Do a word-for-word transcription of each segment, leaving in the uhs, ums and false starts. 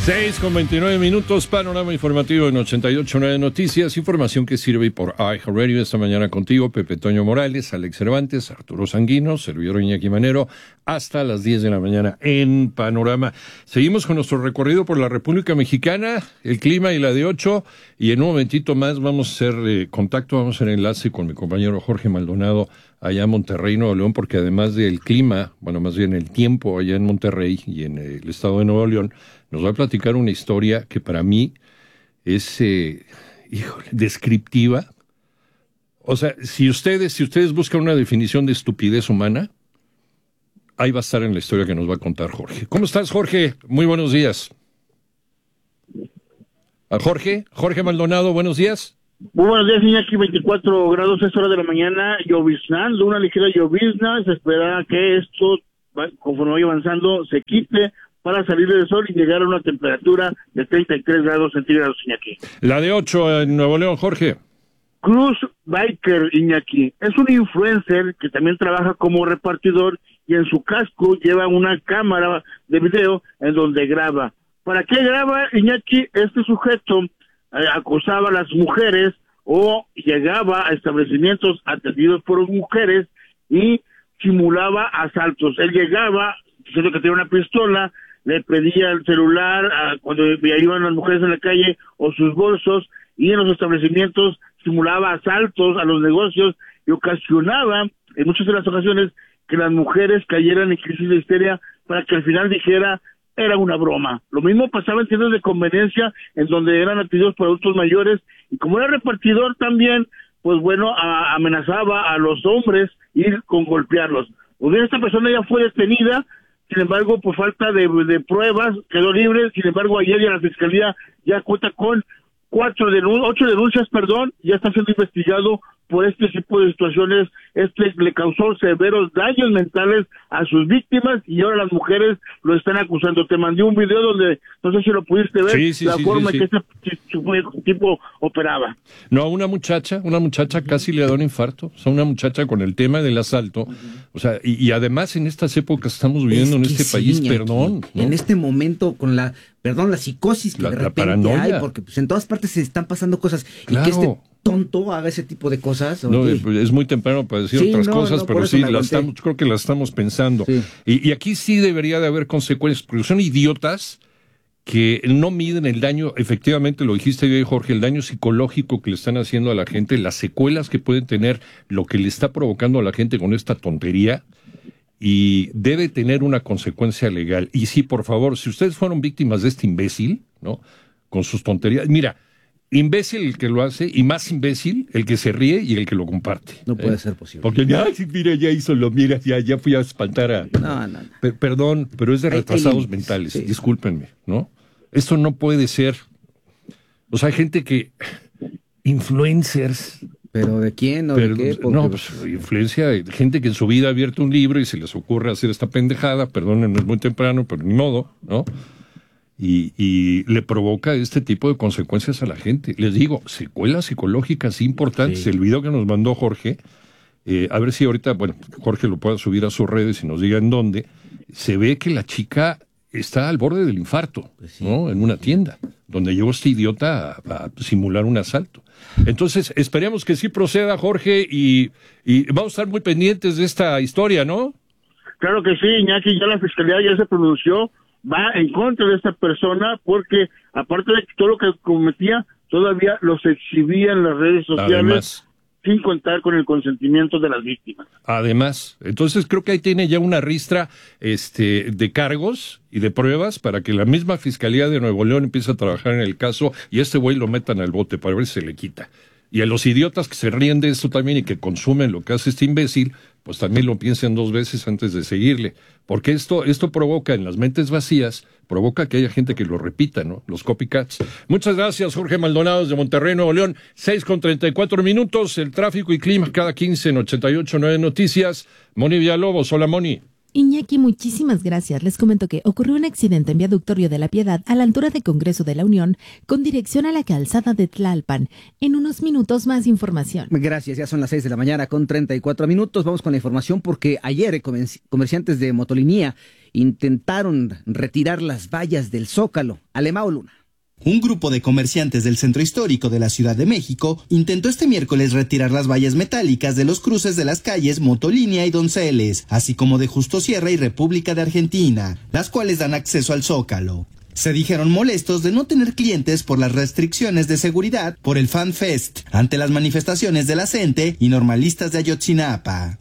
seis con veintinueve minutos, panorama informativo en ochenta y ocho punto nueve Noticias, información que sirve por iHeartRadio. Esta mañana contigo, Pepe Toño Morales, Alex Cervantes, Arturo Sanguino, servidor Iñaki Manero, hasta las diez de la mañana en Panorama. Seguimos con nuestro recorrido por la República Mexicana, el clima y la de ocho, y en un momentito más vamos a hacer eh, contacto, vamos a hacer enlace con mi compañero Jorge Maldonado allá en Monterrey, Nuevo León, porque además del clima, bueno, más bien el tiempo allá en Monterrey y en el estado de Nuevo León, nos va a platicar una historia que para mí es, eh, híjole, descriptiva. O sea, si ustedes, si ustedes buscan una definición de estupidez humana, ahí va a estar en la historia que nos va a contar Jorge. ¿Cómo estás, Jorge? Muy buenos días. ¿A Jorge? Jorge Maldonado, buenos días. Muy buenos días, Iñaki. Veinticuatro grados, es hora de la mañana, lloviznando, una ligera llovizna. Se espera que esto, conforme vaya avanzando, se quite para salir del sol y llegar a una temperatura de treinta y tres grados centígrados, Iñaki. La de ocho en Nuevo León, Jorge. Cruz Biker, Iñaki, es un influencer que también trabaja como repartidor y en su casco lleva una cámara de video en donde graba. ¿Para qué graba, Iñaki? Este sujeto eh, acosaba a las mujeres o llegaba a establecimientos atendidos por mujeres y simulaba asaltos. Él llegaba diciendo que tenía una pistola, le pedía el celular a, cuando iban las mujeres en la calle o sus bolsos, y en los establecimientos simulaba asaltos a los negocios y ocasionaba en muchas de las ocasiones que las mujeres cayeran en crisis de histeria para que al final dijera era una broma. Lo mismo pasaba en tiendas de conveniencia en donde eran atendidos por adultos mayores, y como era repartidor también, pues bueno, a, amenazaba a los hombres ir con golpearlos. Pues bien, esta persona ya fue detenida. Sin embargo, por falta de, de pruebas, quedó libre. Sin embargo, ayer ya la Fiscalía ya cuenta con cuatro denun- ocho denuncias, perdón, ya está siendo investigado por este tipo de situaciones. Este le causó severos daños mentales a sus víctimas y ahora las mujeres lo están acusando. Te mandé un video donde, no sé si lo pudiste ver, sí, sí, la sí, forma sí, en sí. que este tipo operaba. No, una muchacha, una muchacha casi le da un infarto, o sea, una muchacha con el tema del asalto, o sea, y, y además en estas épocas estamos viviendo en este sí, país, Iñaki, perdón, ¿no? En este momento con la, perdón, la psicosis que La- de la repente paranoia. hay, porque pues en todas partes se están pasando cosas, Claro. y que este tonto haga ese tipo de cosas. No, oye, es muy temprano para decir Sí, otras no, cosas, no, pero por eso sí, me la aguanté. estamos, creo que la estamos pensando. Sí. Y, y aquí sí debería de haber consecuencias, porque son idiotas que no miden el daño, efectivamente lo dijiste bien, Jorge, el daño psicológico que le están haciendo a la gente, las secuelas que puede tener lo que le está provocando a la gente con esta tontería, y debe tener una consecuencia legal. Y sí, por favor, si ustedes fueron víctimas de este imbécil, ¿no?, con sus tonterías, mira, imbécil el que lo hace y más imbécil el que se ríe y el que lo comparte. no puede ¿eh? ser posible. Porque ya, sí, mira, ya hizo lo, mira, ya, ya fui a espantar a... No, no, no. Per- perdón, pero es de Hay- hay retrasados límites, mentales, sí. discúlpenme, ¿no? Esto no puede ser. O sea, hay gente que... Influencers... ¿Pero de quién o Pero, de qué? Porque, no, pues influencia de gente que en su vida ha abierto un libro y se les ocurre hacer esta pendejada, perdonen, es muy temprano, pero ni modo, ¿no? Y, y le provoca este tipo de consecuencias a la gente. Les digo, secuelas psicológicas importantes. Sí. El video que nos mandó Jorge, eh, a ver si ahorita, bueno, Jorge lo pueda subir a sus redes y nos diga en dónde, se ve que la chica está al borde del infarto, Pues sí. ¿no? En una tienda, donde llegó este idiota a, a simular un asalto. Entonces, esperemos que sí proceda, Jorge, y, y vamos a estar muy pendientes de esta historia, ¿no? Claro que sí, Iñaki, ya la Fiscalía ya se pronunció, va en contra de esta persona porque aparte de todo lo que cometía, todavía los exhibía en las redes sociales. Además, sin contar con el consentimiento de las víctimas. además, entonces creo que ahí tiene ya una ristra este, de cargos y de pruebas para que la misma Fiscalía de Nuevo León empiece a trabajar en el caso y a este güey lo metan al bote para ver si se le quita. Y a los idiotas que se ríen de esto también y que consumen lo que hace este imbécil, pues también lo piensen dos veces antes de seguirle. Porque esto, esto provoca en las mentes vacías, provoca que haya gente que lo repita, ¿no? Los copycats. Muchas gracias, Jorge Maldonado, desde Monterrey, Nuevo León. seis con treinta y cuatro minutos, el tráfico y clima cada quince en ochenta y ocho punto nueve Noticias. Moni Villalobos, hola Moni. Iñaki, muchísimas gracias. Les comento que ocurrió un accidente en Viaducto Río de la Piedad a la altura de Congreso de la Unión con dirección a la calzada de Tlalpan. En unos minutos más información. Gracias, ya son las seis de la mañana con treinta y cuatro minutos. Vamos con la información porque ayer comerci- comerciantes de Motolinía intentaron retirar las vallas del Zócalo. Alemão Luna. Un grupo de comerciantes del centro histórico de la Ciudad de México intentó este miércoles retirar las vallas metálicas de los cruces de las calles Motolínea y Donceles, así como de Justo Sierra y República de Argentina, las cuales dan acceso al Zócalo. Se dijeron molestos de no tener clientes por las restricciones de seguridad por el Fan Fest, ante las manifestaciones de la C E N T E y normalistas de Ayotzinapa.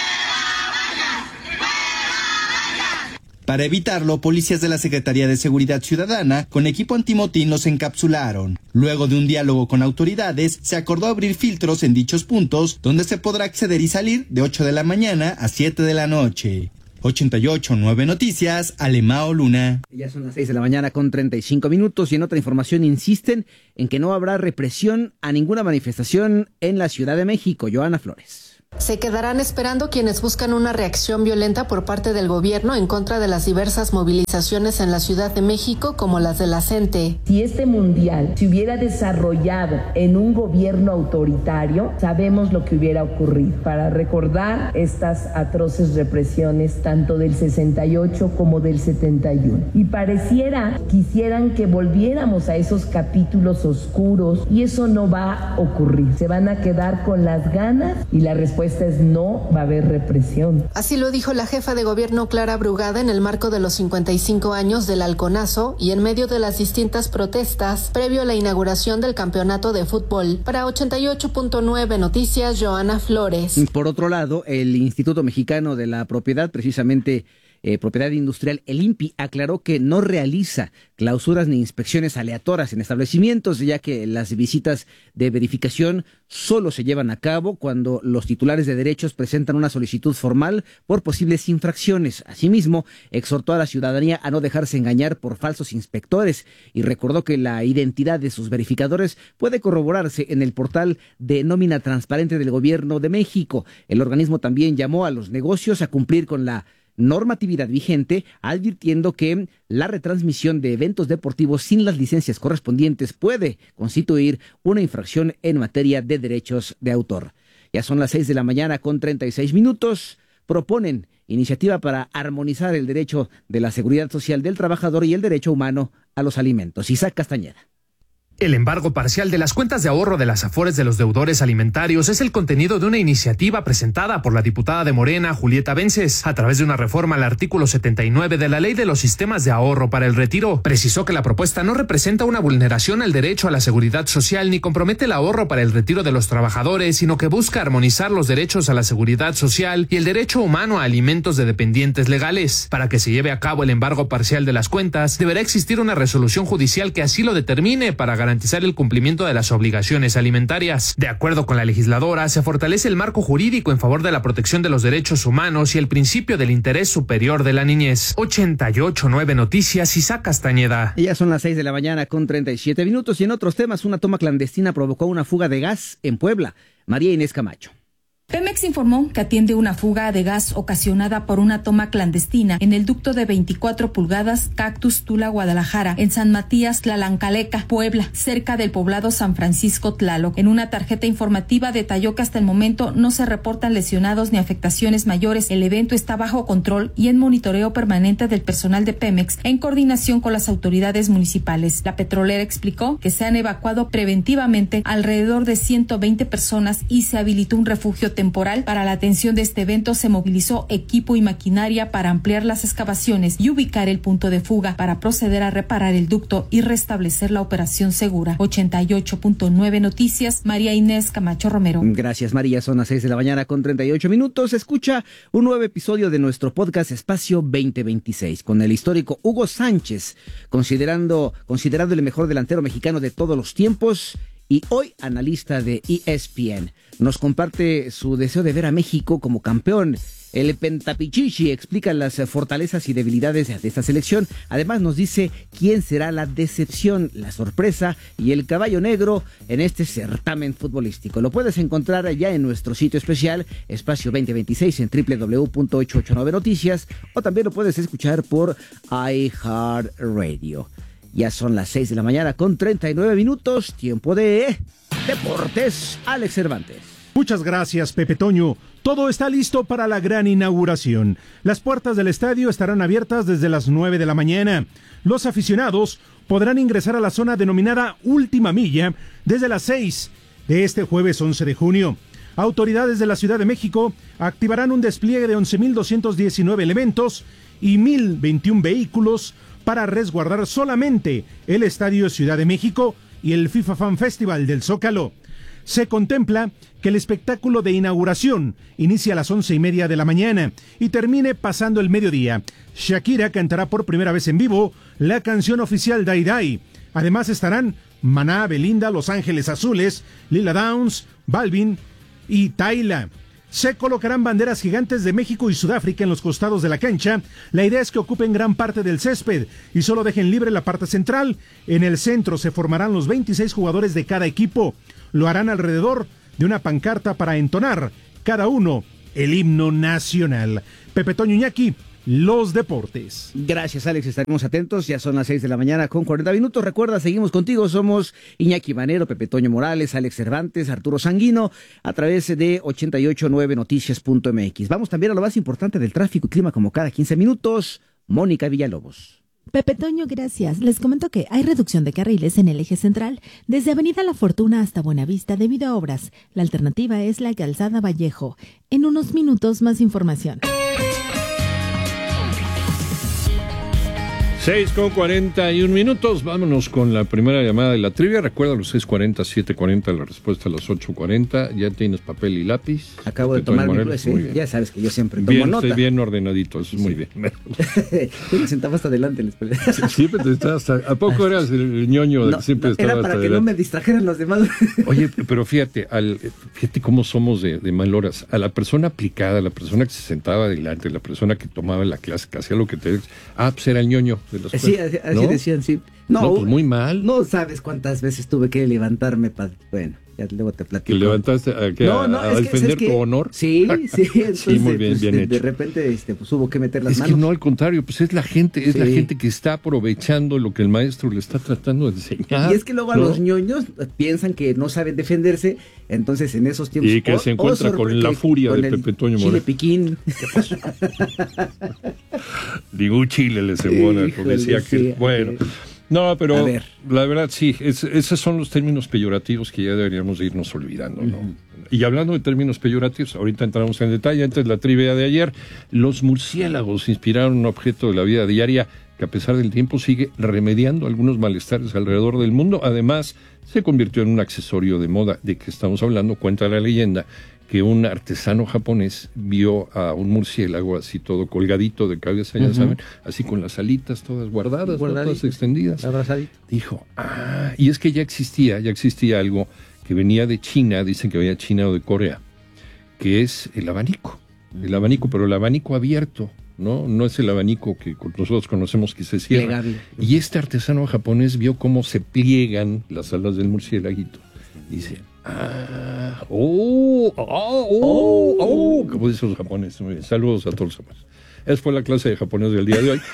Para evitarlo, policías de la Secretaría de Seguridad Ciudadana con equipo antimotín los encapsularon. Luego de un diálogo con autoridades, se acordó abrir filtros en dichos puntos, donde se podrá acceder y salir de ocho de la mañana a siete de la noche. ochenta y ocho punto nueve Noticias, Alemão Luna. Ya son las seis de la mañana con treinta y cinco minutos y en otra información insisten en que no habrá represión a ninguna manifestación en la Ciudad de México. Joana Flores. Se quedarán esperando quienes buscan una reacción violenta por parte del gobierno en contra de las diversas movilizaciones en la Ciudad de México, como las de la C E N T E. Si este mundial se hubiera desarrollado en un gobierno autoritario, sabemos lo que hubiera ocurrido. Para recordar estas atroces represiones, tanto del sesenta y ocho como del setenta y uno. Y pareciera, quisieran que volviéramos a esos capítulos oscuros, y eso no va a ocurrir. Se van a quedar con las ganas y la respuesta es no va a haber represión. Así lo dijo la jefa de gobierno Clara Brugada en el marco de los cincuenta y cinco años del Halconazo y en medio de las distintas protestas previo a la inauguración del campeonato de fútbol. Para ochenta y ocho punto nueve Noticias, Joana Flores. Por otro lado, el Instituto Mexicano de la Propiedad, precisamente Eh, Propiedad Industrial, el I N P I, aclaró que no realiza clausuras ni inspecciones aleatorias en establecimientos, ya que las visitas de verificación solo se llevan a cabo cuando los titulares de derechos presentan una solicitud formal por posibles infracciones. Asimismo, exhortó a la ciudadanía a no dejarse engañar por falsos inspectores y recordó que la identidad de sus verificadores puede corroborarse en el portal de nómina transparente del Gobierno de México. El organismo también llamó a los negocios a cumplir con la normatividad vigente, advirtiendo que la retransmisión de eventos deportivos sin las licencias correspondientes puede constituir una infracción en materia de derechos de autor. Ya son las seis de la mañana con treinta y seis minutos. Proponen iniciativa para armonizar el derecho de la seguridad social del trabajador y el derecho humano a los alimentos. Isaac Castañeda. El embargo parcial de las cuentas de ahorro de las Afores de los deudores alimentarios es el contenido de una iniciativa presentada por la diputada de Morena, Julieta Vences, a través de una reforma al artículo setenta y nueve de la Ley de los Sistemas de Ahorro para el Retiro. Precisó que la propuesta no representa una vulneración al derecho a la seguridad social ni compromete el ahorro para el retiro de los trabajadores, sino que busca armonizar los derechos a la seguridad social y el derecho humano a alimentos de dependientes legales. Para que se lleve a cabo el embargo parcial de las cuentas, deberá existir una resolución judicial que así lo determine para garantizar el cumplimiento de las obligaciones alimentarias. De acuerdo con la legisladora, se fortalece el marco jurídico en favor de la protección de los derechos humanos y el principio del interés superior de la niñez. ochenta y ocho punto nueve Noticias, Isaac Castañeda. Ya son las seis de la mañana con treinta y siete minutos y en otros temas, una toma clandestina provocó una fuga de gas en Puebla. María Inés Camacho. Pemex informó que atiende una fuga de gas ocasionada por una toma clandestina en el ducto de veinticuatro pulgadas Cactus Tula Guadalajara, en San Matías Tlalancaleca, Puebla, cerca del poblado San Francisco Tlaloc. En una tarjeta informativa detalló que hasta el momento no se reportan lesionados ni afectaciones mayores. El evento está bajo control y en monitoreo permanente del personal de Pemex en coordinación con las autoridades municipales. La petrolera explicó que se han evacuado preventivamente alrededor de ciento veinte personas y se habilitó un refugio temporal. Para la atención de este evento se movilizó equipo y maquinaria para ampliar las excavaciones y ubicar el punto de fuga para proceder a reparar el ducto y restablecer la operación segura. ochenta y ocho punto nueve Noticias, María Inés Camacho Romero. Gracias, María. Son las seis de la mañana con treinta y ocho minutos. Escucha un nuevo episodio de nuestro podcast Espacio veinte veintiséis con el histórico Hugo Sánchez, considerando, considerado el mejor delantero mexicano de todos los tiempos y hoy analista de E S P N. Nos comparte su deseo de ver a México como campeón. El Pentapichichi explica las fortalezas y debilidades de esta selección. Además nos dice quién será la decepción, la sorpresa y el caballo negro en este certamen futbolístico. Lo puedes encontrar ya en nuestro sitio especial Espacio veinte veintiséis en doble u doble u doble u punto ochocientos ochenta y nueve Noticias o también lo puedes escuchar por iHeartRadio. Ya son las seis de la mañana con treinta y nueve minutos, tiempo de Deportes. Alex Cervantes. Muchas gracias, Pepe Toño. Todo está listo para la gran inauguración. Las puertas del estadio estarán abiertas desde las nueve de la mañana. Los aficionados podrán ingresar a la zona denominada Última Milla desde las seis de este jueves once de junio. Autoridades de la Ciudad de México activarán un despliegue de once mil doscientos diecinueve elementos y mil veintiún vehículos para resguardar solamente el Estadio Ciudad de México y el FIFA Fan Festival del Zócalo. Se contempla que el espectáculo de inauguración inicia a las once y media de la mañana y termine pasando el mediodía. Shakira cantará por primera vez en vivo la canción oficial Dai Dai. Además estarán Maná, Belinda, Los Ángeles Azules, Lila Downs, Balvin y Tayla. Se colocarán banderas gigantes de México y Sudáfrica en los costados de la cancha. La idea es que ocupen gran parte del césped y solo dejen libre la parte central. En el centro se formarán los veintiséis jugadores de cada equipo. Lo harán alrededor de una pancarta para entonar cada uno el himno nacional. Pepe Toño Iñaki, los deportes. Gracias, Alex, estaremos atentos. Ya son las seis de la mañana con cuarenta minutos. Recuerda, seguimos contigo. Somos Iñaki Manero, Pepe Toño Morales, Alex Cervantes, Arturo Sanguino, a través de ochenta y ocho punto nueve noticias punto m x. Vamos también a lo más importante del tráfico y clima como cada quince minutos. Mónica Villalobos. Pepe Toño, gracias. Les comento que hay reducción de carriles en el eje central desde Avenida La Fortuna hasta Buenavista debido a obras. La alternativa es la Calzada Vallejo. En unos minutos más información. seis con cuarenta y un minutos, vámonos con la primera llamada de la trivia. Recuerda los seis cuarenta, siete cuarenta, la respuesta a las ocho cuarenta. ¿Ya tienes papel y lápiz? Acabo de tomar mi clase, ¿eh? Ya sabes que yo siempre tomo bien, nota. Bien ordenadito, eso es muy bien. Yo me sentaba hasta adelante en la escuela. Siempre te estabas hasta... ¿A poco eras el ñoño no, que siempre no, estaba era para hasta que adelante? no me distrajeran los demás. Oye, pero fíjate, al, fíjate cómo somos de, de mal horas. A la persona aplicada, a la persona que se sentaba adelante, la persona que tomaba la clase, que hacía lo que te... Ah, pues era el ñoño de la escuela. Sí, así ¿no? decían, sí. No, no, pues muy mal. No sabes cuántas veces tuve que levantarme para... Bueno, ya luego te platico. ¿Que levantaste a, que, no, no, a, a es defender que, tu honor? Sí, sí. Entonces, sí, muy bien, pues, bien de, hecho. De repente este, pues, hubo que meter las es manos. Es que no, al contrario, pues es la gente, es sí. la gente que está aprovechando lo que el maestro le está tratando de enseñar. Y es que luego a ¿no? los ñoños piensan que no saben defenderse, entonces en esos tiempos... Y que oh, se encuentra oh, con la furia de Pepe Toño Morales. Chile piquín. ¿Qué pasó? Digo, Chile le cebona, como decía sí, que... Bueno... Okay. No, pero la verdad sí, es, esos son los términos peyorativos que ya deberíamos de irnos olvidando, ¿no? Uh-huh. Y hablando de términos peyorativos, ahorita entramos en detalle, antes la trivia de ayer, los murciélagos inspiraron un objeto de la vida diaria que a pesar del tiempo sigue remediando algunos malestares alrededor del mundo. Además, se convirtió en un accesorio de moda. ¿De qué estamos hablando? Cuenta la leyenda que un artesano japonés vio a un murciélago así todo colgadito de cabeza, ya uh-huh. saben, así con las alitas todas guardadas, ¿no? Todas extendidas. Abrazadito. Dijo, ah, y es que ya existía, ya existía algo que venía de China, dicen que venía de China o de Corea, que es el abanico. El abanico, pero el abanico abierto, ¿no? No es el abanico que nosotros conocemos que se cierra. Plegable. Y este artesano japonés vio cómo se pliegan las alas del murciélaguito. Y dice, ah, oh, oh, oh, oh, como dicen los japoneses. Muy bien. Saludos a todos los japoneses. Esa fue la clase de japonés del día de hoy.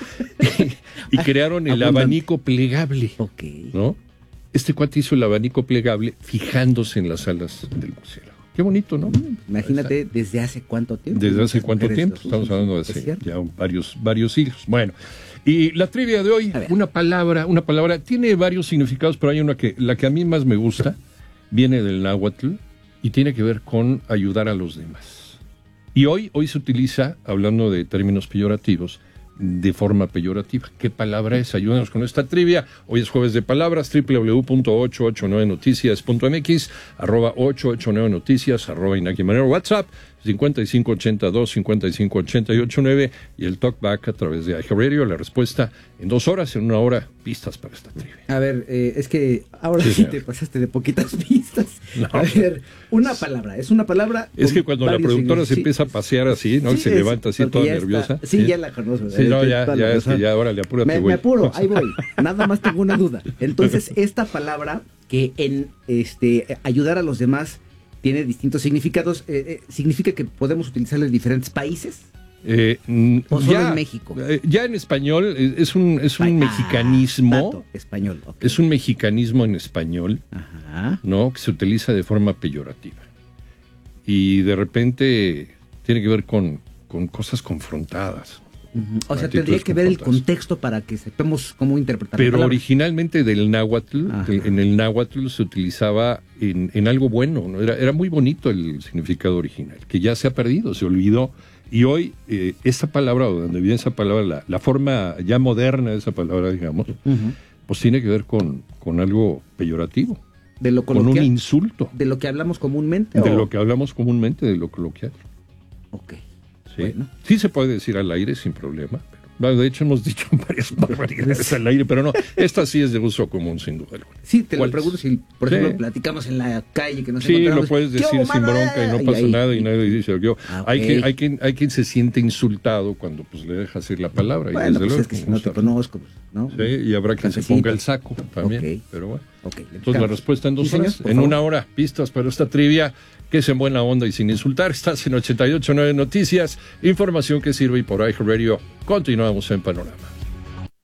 y crearon el abanico plegable, okay. ¿no? Este cuate hizo el abanico plegable fijándose en las alas del murciélago. Qué bonito, ¿no? Imagínate, ¿desde hace cuánto tiempo? ¿Desde hace cuánto tiempo? Estamos hablando de hace ya varios, varios siglos. Bueno, y la trivia de hoy, una palabra, una palabra, tiene varios significados, pero hay una que, la que a mí más me gusta, viene del náhuatl y tiene que ver con ayudar a los demás. Y hoy, hoy se utiliza, hablando de términos peyorativos, de forma peyorativa. ¿Qué palabra es? Ayúdanos con esta trivia. Hoy es jueves de palabras, doble u doble u doble u punto ochocientos ochenta y nueve noticias punto m x, arroba ochocientos ochenta y nueve noticias, arroba Iñaki Manero, WhatsApp cincuenta y cinco ochenta y dos, cincuenta y cinco ochenta y ocho nueve y el talkback a través de iHeartRadio. La respuesta en dos horas, en una hora, pistas para esta trivia. A ver, eh, es que ahora sí, sí te pasaste de poquitas pistas. No. A ver, una palabra, es una palabra. Es que cuando la productora se sí. empieza a pasear así, ¿no? Sí, se es, levanta así toda nerviosa. Está, sí, sí, ya la conozco. Sí, no, ya, ya es que ya, ahora le apúrate, me, güey. Me apuro, ahí voy. Nada más tengo una duda. Entonces, esta palabra que en este ayudar a los demás tiene distintos significados, eh, eh, ¿significa que podemos utilizarlo en diferentes países? Eh, ¿O solo ya, en México? Eh, ya en español es un, es un ah, mexicanismo. Dato, español, okay. Es un mexicanismo en español, Ajá. ¿no? Que se utiliza de forma peyorativa. y de repente tiene que ver con, con cosas confrontadas. Uh-huh. O sea, tendría que ver el contexto para que sepamos cómo interpretar. Pero originalmente del náhuatl, de, en el náhuatl se utilizaba en, en algo bueno, ¿no? Era, era muy bonito el significado original, que ya se ha perdido, se olvidó. Y hoy, eh, esa palabra, o donde viene esa palabra, la, la forma ya moderna de esa palabra, digamos, uh-huh. pues tiene que ver con, con algo peyorativo. De lo coloquial, con un insulto. ¿De lo que hablamos comúnmente? De o? lo que hablamos comúnmente, de lo coloquial. Ok. Sí, bueno. sí se puede decir al aire sin problema. Pero, de hecho, hemos dicho varias barbaridades al aire, pero no, esta sí es de uso común, sin duda alguna. Sí, te lo pregunto si, por sí. ejemplo, platicamos en la calle, que no Sí, lo puedes decir sin bronca y no pasa ahí, nada y nadie dice yo. Ah, okay. hay, que, hay, quien, hay quien se siente insultado cuando pues le dejas ir la palabra. Bueno, y desde pues luego, es que si no te conozco, pues, ¿no? Sí, y habrá quien Cafecito. se ponga el saco también, okay. pero bueno. Okay, entonces la respuesta en dos ¿Sí, horas, señor, en favor? una hora, pistas para esta trivia, que es en buena onda y sin insultar. Estás en ochenta y ocho punto nueve Noticias, información que sirve y por iHeartRadio. Continuamos en Panorama.